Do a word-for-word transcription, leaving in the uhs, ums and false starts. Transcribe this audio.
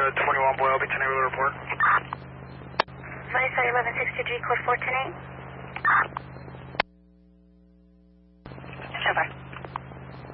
uh, twenty-one Boyle, be ten eight with a report. Vice eleven sixty G, code four ten eight. Over.